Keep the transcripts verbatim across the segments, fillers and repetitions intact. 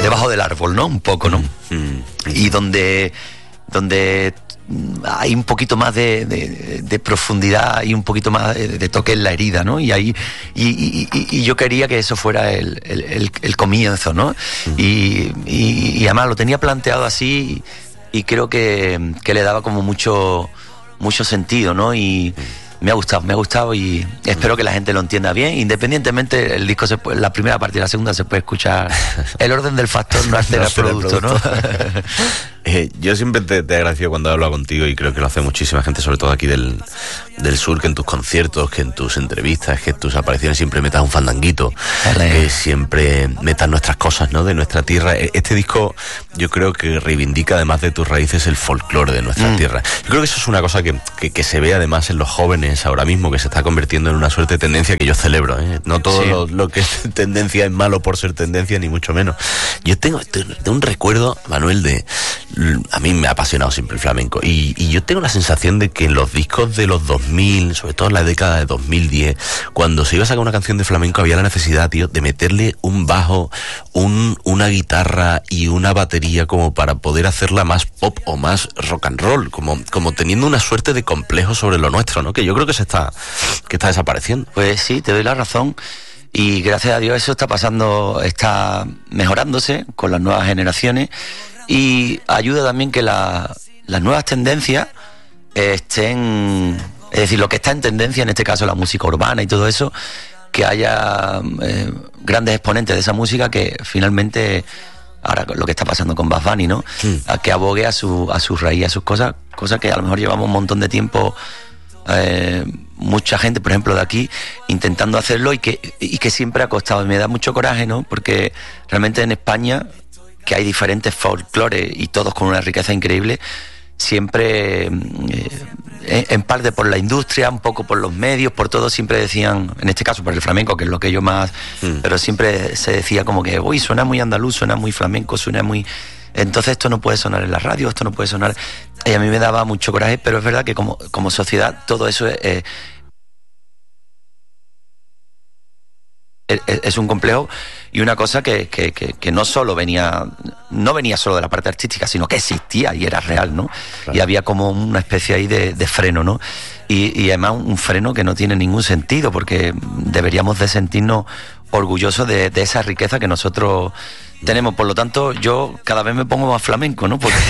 debajo del árbol, ¿no? Un poco, ¿no? Mm, mm, y donde, donde hay un poquito más de, de, de profundidad y un poquito más de, de toque en la herida, ¿no? Y ahí y, y, y, y yo quería que eso fuera el, el, el, el comienzo, ¿no? Mm. Y, y, y además lo tenía planteado así y creo que, que le daba como mucho, mucho sentido, ¿no? Y me ha gustado, me ha gustado y espero que la gente lo entienda bien. Independientemente, el disco, se puede, la primera parte y la segunda se puede escuchar. El orden del factor no altera el producto, ¿no? Eh, yo siempre te, te agradezco cuando hablo contigo y creo que lo hace muchísima gente, sobre todo aquí del, del sur, que en tus conciertos, que en tus entrevistas, que en tus apariciones siempre metas un fandanguito, vale. Que siempre metas nuestras cosas, ¿no? De nuestra tierra. Este disco yo creo que reivindica, además de tus raíces, el folclore de nuestra mm. tierra. Yo creo que eso es una cosa que, que, que se ve además en los jóvenes ahora mismo, que se está convirtiendo en una suerte de tendencia que yo celebro, ¿eh? No todo sí. lo, lo que es tendencia es malo por ser tendencia, ni mucho menos. Yo tengo, tengo un recuerdo, Manuel, de... A mí me ha apasionado siempre el flamenco y, y yo tengo la sensación de que en los discos de los dos mil, sobre todo en la década de dos mil diez, cuando se iba a sacar una canción de flamenco había la necesidad, tío, de meterle un bajo, un, una guitarra y una batería como para poder hacerla más pop o más rock and roll, como, como teniendo una suerte de complejo sobre lo nuestro, ¿no? Que yo creo que se está, que está desapareciendo. Pues sí, te doy la razón. Y gracias a Dios eso está pasando, está mejorándose con las nuevas generaciones. Y ayuda también que la, las nuevas tendencias eh, estén, es decir, lo que está en tendencia, en este caso la música urbana y todo eso, que haya eh, grandes exponentes de esa música que finalmente, ahora lo que está pasando con Bad Bunny, ¿no? Sí. A que abogue a su, a su raíz, a sus cosas, cosas que a lo mejor llevamos un montón de tiempo, eh, mucha gente, por ejemplo, de aquí, intentando hacerlo y que, y que siempre ha costado. Y me da mucho coraje, ¿no? Porque realmente en España, que hay diferentes folclores y todos con una riqueza increíble, siempre eh, en parte por la industria, un poco por los medios, por todo, siempre decían, en este caso por el flamenco, que es lo que yo más, mm. pero siempre se decía como que, uy, suena muy andaluz, suena muy flamenco, suena muy... Entonces esto no puede sonar en la radio, esto no puede sonar... Y a mí me daba mucho coraje, pero es verdad que como, como sociedad todo eso es... Eh, es un complejo y una cosa que, que, que, que no solo venía no venía solo de la parte artística, sino que existía y era real, ¿no? Claro. Y había como una especie ahí de, de freno, ¿no? Y, y además un freno que no tiene ningún sentido, porque deberíamos de sentirnos orgullosos de, de esa riqueza que nosotros tenemos. Por lo tanto, yo cada vez me pongo más flamenco, ¿no? Porque,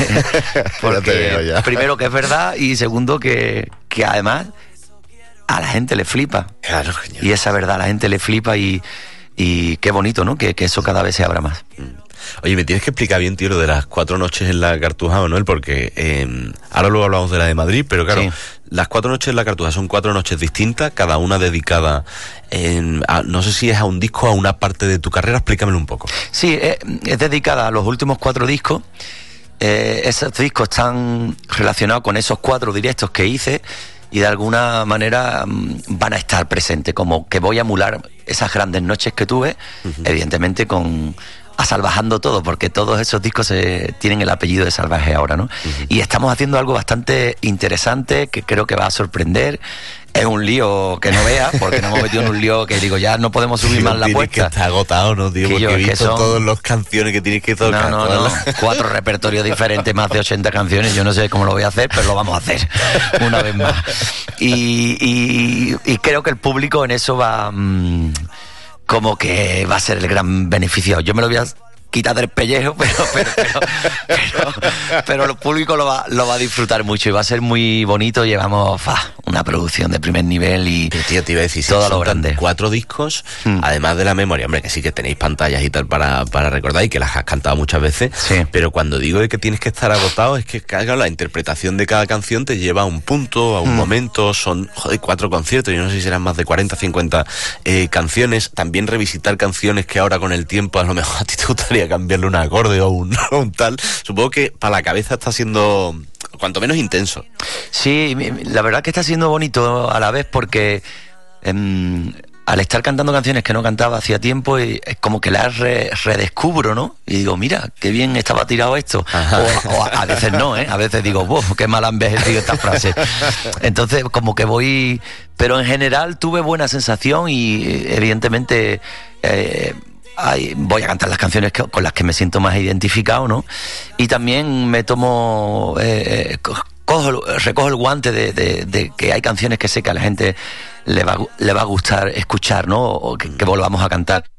porque primero que es verdad y segundo que, que además a la gente le flipa. Claro, genial. Y esa verdad, a la gente le flipa y, y qué bonito, ¿no? Que, que eso cada vez se abra más. Oye, me tienes que explicar bien, tío, lo de las cuatro noches en la Cartuja, Manuel, porque eh, ahora luego hablamos de la de Madrid, pero claro, sí. Las cuatro noches en la Cartuja son cuatro noches distintas, cada una dedicada, en, a, no sé si es a un disco o a una parte de tu carrera, explícamelo un poco. Sí, es, es dedicada a los últimos cuatro discos. Eh, esos discos están relacionados con esos cuatro directos que hice y de alguna manera um, van a estar presentes, como que voy a emular esas grandes noches que tuve, uh-huh. evidentemente con asalvajando todo, porque todos esos discos eh, tienen el apellido de Salvaje ahora, ¿no? Uh-huh. Y estamos haciendo algo bastante interesante que creo que va a sorprender. Es un lío que no veas, porque nos hemos metido en un lío que digo, ya no podemos subir más la apuesta. Que está agotado, ¿no, tío? Porque yo, he visto son... todas las canciones que tienes que tocar. No, no, no. Cuatro repertorios diferentes, más de ochenta canciones. Yo no sé cómo lo voy a hacer, pero lo vamos a hacer una vez más. Y, y, y creo que el público en eso va... Mmm, como que va a ser el gran beneficiado. Yo me lo voy a quitar del pellejo, pero pero pero, pero, pero el público lo va, lo va a disfrutar mucho y va a ser muy bonito. Llevamos fa, una producción de primer nivel y pero, tío, te iba a decir, todo lo grande. Cuatro discos, mm. además de la memoria, hombre, que sí que tenéis pantallas y tal para, para recordar y que las has cantado muchas veces, sí. Pero cuando digo de que tienes que estar agotado es que claro, la interpretación de cada canción te lleva a un punto, a un mm. momento, son, joder, cuatro conciertos, yo no sé si serán más de cuarenta, cincuenta eh, canciones, también revisitar canciones que ahora con el tiempo a lo mejor a ti te gustaría cambiarle un acorde o un, o un tal. Supongo que para la cabeza está siendo cuanto menos intenso. Sí, la verdad que está siendo bonito a la vez porque eh, al estar cantando canciones que no cantaba hacía tiempo y es como que las re, redescubro, ¿no? Y digo, mira, qué bien estaba tirado esto. O, o a, a veces no, ¿eh? A veces digo, wow, qué mal han envejecido esta frase. Entonces como que voy... Pero en general tuve buena sensación y evidentemente... Eh, hay, voy a cantar las canciones que, con las que me siento más identificado, ¿no? Y también me tomo, eh, cojo, recojo el guante de, de, de que hay canciones que sé que a la gente le va, le va a gustar escuchar, ¿no? O que, que volvamos a cantar.